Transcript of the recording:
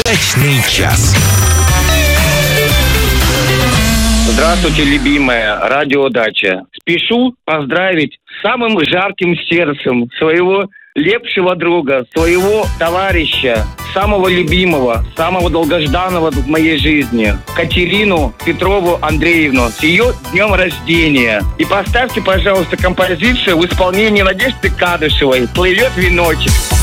Удачный час. Здравствуйте, любимая радиодача. Спешу поздравить с самым жарким сердцем своего лепшего друга, своего товарища, самого любимого, самого долгожданного в моей жизни, Катерину Петрову Андреевну, с ее днем рождения. И поставьте, пожалуйста, композицию в исполнении Надежды Кадышевой «Плывет веночек».